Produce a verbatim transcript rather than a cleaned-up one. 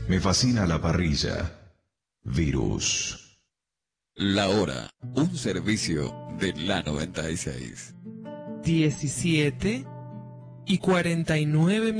Me fascina la parrilla. Virus. La hora, un servicio de la noventa y seis. diecisiete y cuarenta y nueve